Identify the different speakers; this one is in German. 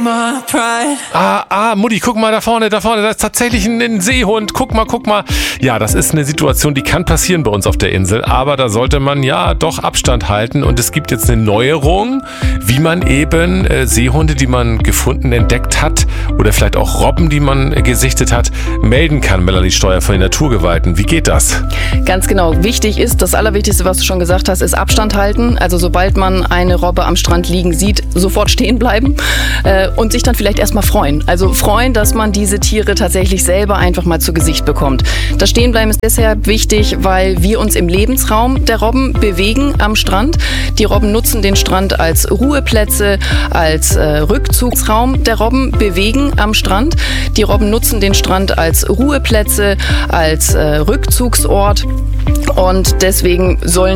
Speaker 1: Mutti, guck mal da vorne, da ist tatsächlich ein Seehund, guck mal. Ja, das ist eine Situation, die kann passieren bei uns auf der Insel, aber da sollte man ja doch Abstand halten und es gibt jetzt eine Neuerung, wie man eben Seehunde, die man gefunden, entdeckt hat oder vielleicht auch Robben, die man gesichtet hat, melden kann. Melanie Steuer von den Naturgewalten. Wie geht das?
Speaker 2: Ganz genau. Wichtig ist, das Allerwichtigste, was du schon gesagt hast, ist Abstand halten. Also sobald man eine Robbe am Strand liegen sieht, sofort stehen bleiben und sich dann vielleicht erstmal freuen. Also freuen, dass man diese Tiere tatsächlich selber einfach mal zu Gesicht bekommt. Das Stehenbleiben ist deshalb wichtig, weil wir uns im Lebensraum der Robben bewegen am Strand. Die Robben nutzen den Strand als Ruheplätze, als Rückzugsraum der Robben bewegen am Strand. Die Robben nutzen den Strand als Ruheplätze, als Rückzugsort und deswegen sollen